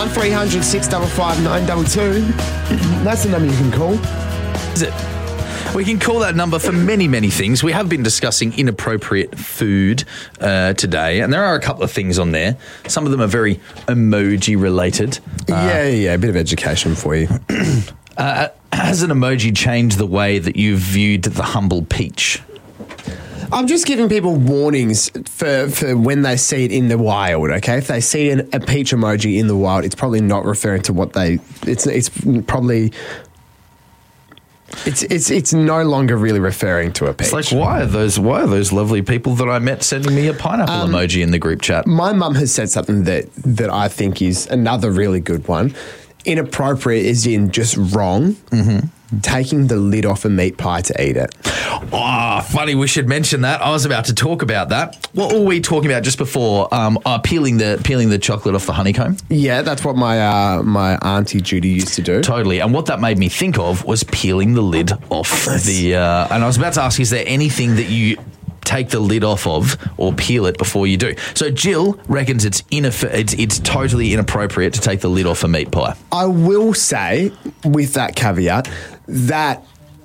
1300 655 922. That's the number you can call. Is it? We can call that number for many, many things. We have been discussing inappropriate food today, and there are a couple of things on there. Some of them are very emoji related. A bit of education for you. Has an emoji changed the way that you've viewed the humble peach? I'm just giving people warnings for when they see it in the wild, okay? If they see a peach emoji in the wild, it's probably not referring to what they... It's probably... It's no longer really referring to a peach. It's like, why are those lovely people that I met sending me a pineapple emoji in the group chat? My mum has said something that I think is another really good one. Inappropriate is in just wrong. Mm-hmm. Taking the lid off a meat pie to eat it. Oh, funny, we should mention that. I was about to talk about that. What were we talking about just before? Peeling the chocolate off the honeycomb? Yeah, that's what my auntie Judy used to do. Totally. And what that made me think of was peeling the lid off the... and I was about to ask, is there anything that you take the lid off of or peel it before you do? So Jill reckons it's totally inappropriate to take the lid off a meat pie. I will say, with that caveat, that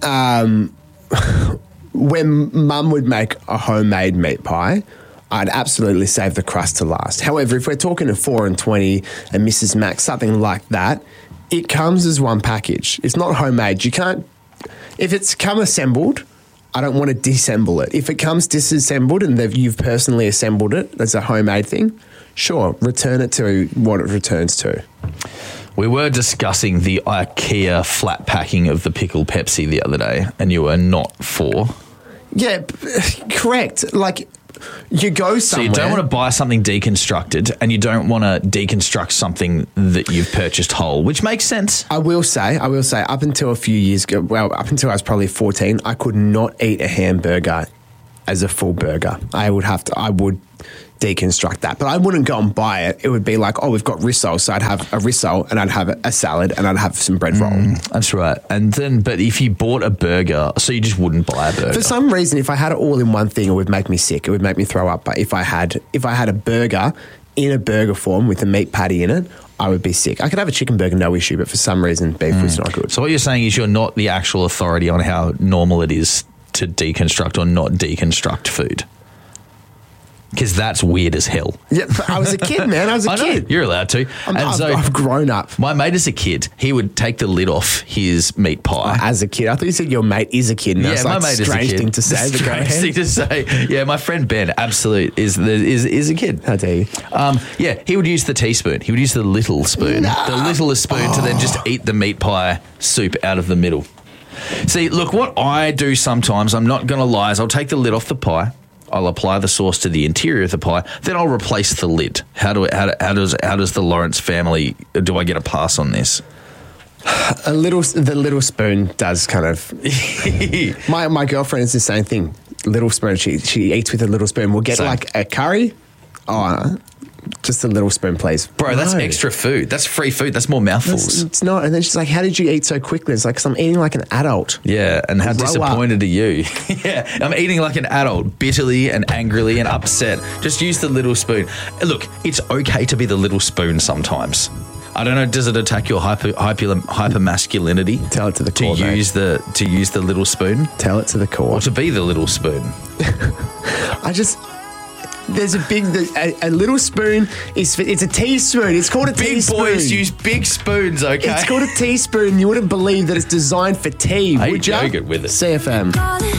when Mum would make a homemade meat pie, I'd absolutely save the crust to last. However, if we're talking a 4 and 20 and Mrs. Max, something like that, it comes as one package. It's not homemade. You can't... If it's come assembled... I don't want to disassemble it. If it comes disassembled and you've personally assembled it as a homemade thing, sure, return it to what it returns to. We were discussing the IKEA flat packing of the pickled Pepsi the other day, and you were not for. Yeah, correct. Like, you go somewhere. So you don't want to buy something deconstructed, and you don't want to deconstruct something that you've purchased whole, which makes sense. I will say, up until a few years ago, well, up until I was probably 14, I could not eat a hamburger as a full burger. I would deconstruct that, but I wouldn't go and buy it. It would be like, oh, we've got risotto, so I'd have a risotto and I'd have a salad and I'd have some bread roll. That's right. And then, but if you bought a burger, so you just wouldn't buy a burger. For some reason, if I had it all in one thing, it would make me sick. It would make me throw up. But if I had a burger in a burger form with a meat patty in it, I would be sick. I could have a chicken burger, no issue, but for some reason, beef was not good. So what you're saying is you're not the actual authority on how normal it is to deconstruct or not deconstruct food. Because that's weird as hell. Yeah, but I was a kid, man. I was a kid. Know, you're allowed to. I've grown up. My mate is a kid. He would take the lid off his meat pie. As a kid. I thought you said your mate is a kid. And yeah, my mate is a kid. Strange thing to say. Strange thing to say. Yeah, my friend Ben, absolutely, is a kid. How dare you? Yeah, he would use the teaspoon. He would use the little spoon. No. The littlest spoon to then just eat the meat pie soup out of the middle. See, look, what I do sometimes, I'm not going to lie, is I'll take the lid off the pie. I'll apply the sauce to the interior of the pie. Then I'll replace the lid. How does the Lawrence family? Do I get a pass on this? The little spoon does kind of. My girlfriend is the same thing. Little spoon. She eats with a little spoon. We'll get like a curry. Just a little spoon, please. Bro, that's extra food. That's free food. That's more mouthfuls. It's not. And then she's like, how did you eat so quickly? It's like, because I'm eating like an adult. Yeah, and how disappointed are you? Yeah, I'm eating like an adult, bitterly and angrily and upset. Just use the little spoon. Look, it's okay to be the little spoon sometimes. I don't know, does it attack your hyper masculinity? Tell it to the core, to use the little spoon? Tell it to the core. Or to be the little spoon? There's a little spoon. It's a teaspoon. It's called a teaspoon. Big boys use big spoons, okay? It's called a teaspoon. You wouldn't believe that it's designed for tea, would you? Yogurt with it. CFM.